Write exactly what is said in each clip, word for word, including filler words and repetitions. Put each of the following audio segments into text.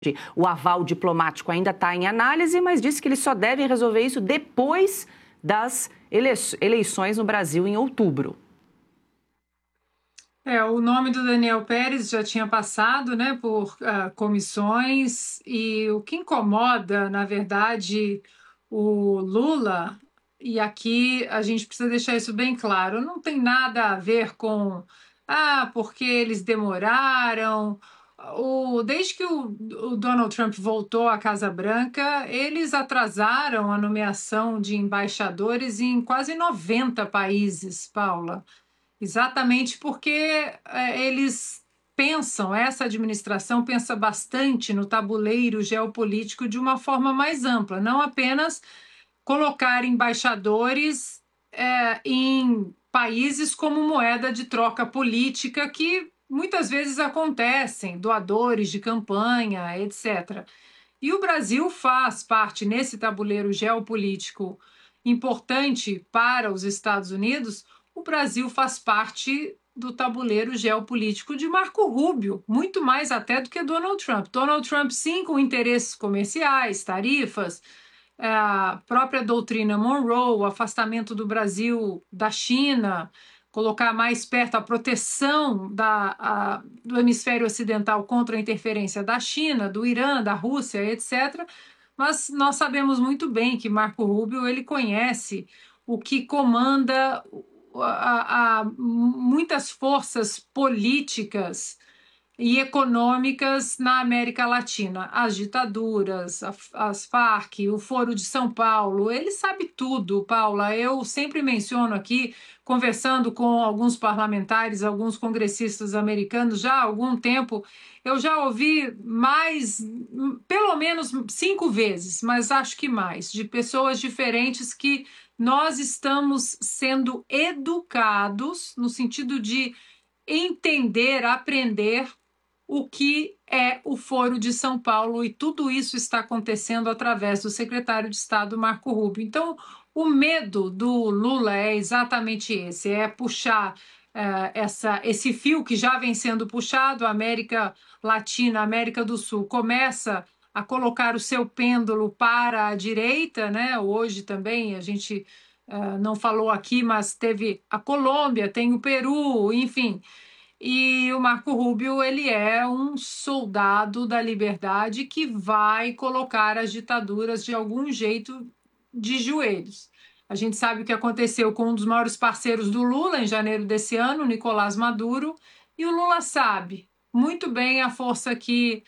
O aval diplomático ainda está em análise, mas disse que eles só devem resolver isso depois das eleições no Brasil em outubro. É, o nome do Daniel Pérez já tinha passado, né, por uh, comissões, e o que incomoda, na verdade, o Lula, e aqui a gente precisa deixar isso bem claro, não tem nada a ver com, ah, porque eles demoraram. O, desde que o, o Donald Trump voltou à Casa Branca, eles atrasaram a nomeação de embaixadores em quase noventa países, Paula. Exatamente porque é, eles pensam, essa administração pensa bastante no tabuleiro geopolítico de uma forma mais ampla, não apenas colocar embaixadores é, em países como moeda de troca política, que muitas vezes acontecem, doadores de campanha, etcétera. E o Brasil faz parte nesse tabuleiro geopolítico importante para os Estados Unidos. O Brasil faz parte do tabuleiro geopolítico de Marco Rubio, muito mais até do que Donald Trump. Donald Trump, sim, com interesses comerciais, tarifas, a própria doutrina Monroe, o afastamento do Brasil da China, colocar mais perto a proteção da, a, do hemisfério ocidental contra a interferência da China, do Irã, da Rússia, etcétera. Mas nós sabemos muito bem que Marco Rubio ele conhece o que comanda a, a muitas forças políticas e econômicas na América Latina, as ditaduras, as Farc, o Foro de São Paulo, ele sabe tudo, Paula. Eu sempre menciono aqui, conversando com alguns parlamentares, alguns congressistas americanos, já há algum tempo, eu já ouvi mais, pelo menos cinco vezes, mas acho que mais, de pessoas diferentes que nós estamos sendo educados no sentido de entender, aprender o que é o Foro de São Paulo, e tudo isso está acontecendo através do secretário de Estado, Marco Rubio. Então, o medo do Lula é exatamente esse, é puxar uh, essa, esse fio que já vem sendo puxado, a América Latina, a América do Sul, começa a colocar o seu pêndulo para a direita, né? Hoje também a gente uh, não falou aqui, mas teve a Colômbia, tem o Peru, enfim. E o Marco Rubio, ele é um soldado da liberdade que vai colocar as ditaduras de algum jeito de joelhos. A gente sabe o que aconteceu com um dos maiores parceiros do Lula em janeiro desse ano, Nicolás Maduro, e o Lula sabe muito bem a força que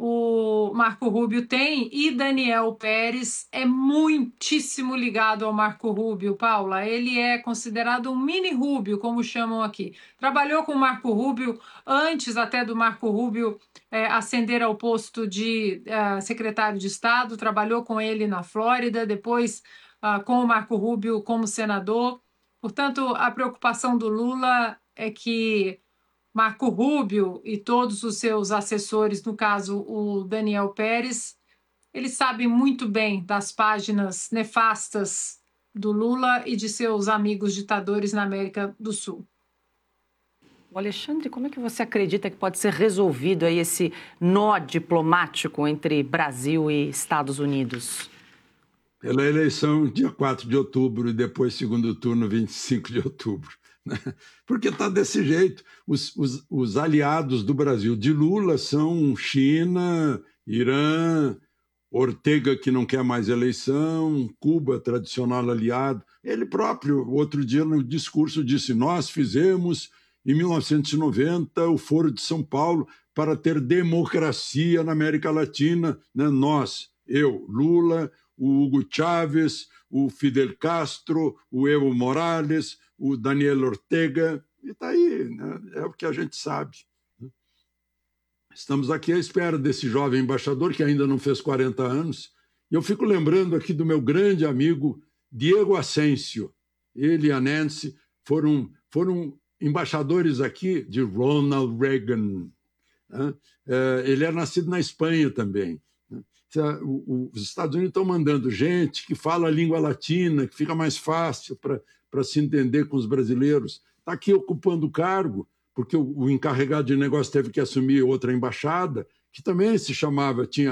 o Marco Rubio tem, e Daniel Pérez é muitíssimo ligado ao Marco Rubio, Paula. Ele é considerado um mini Rubio, como chamam aqui. Trabalhou com o Marco Rubio antes até do Marco Rubio é, ascender ao posto de é, secretário de Estado, trabalhou com ele na Flórida, depois uh, com o Marco Rubio como senador. Portanto, a preocupação do Lula é que Marco Rubio e todos os seus assessores, no caso o Daniel Pérez, eles sabem muito bem das páginas nefastas do Lula e de seus amigos ditadores na América do Sul. O Alexandre, como é que você acredita que pode ser resolvido aí esse nó diplomático entre Brasil e Estados Unidos? Pela eleição, dia quatro de outubro, e depois segundo turno, vinte e cinco de outubro. Porque está desse jeito. Os, os, os aliados do Brasil de Lula são China, Irã, Ortega, que não quer mais eleição, Cuba, tradicional aliado. Ele próprio, outro dia no discurso, disse: nós fizemos, em mil novecentos e noventa, o Foro de São Paulo para ter democracia na América Latina. Né? Nós, eu, Lula, o Hugo Chávez, o Fidel Castro, o Evo Morales, o Daniel Ortega, e está aí, né? É o que a gente sabe. Estamos aqui à espera desse jovem embaixador que ainda não fez quarenta anos, e eu fico lembrando aqui do meu grande amigo Diego Ascencio. Ele e a Nancy foram, foram embaixadores aqui de Ronald Reagan. Né? Ele é nascido na Espanha também. Os Estados Unidos estão mandando gente que fala a língua latina, que fica mais fácil para para se entender com os brasileiros. Está aqui ocupando o cargo, porque o, o encarregado de negócio teve que assumir outra embaixada, que também se chamava, tinha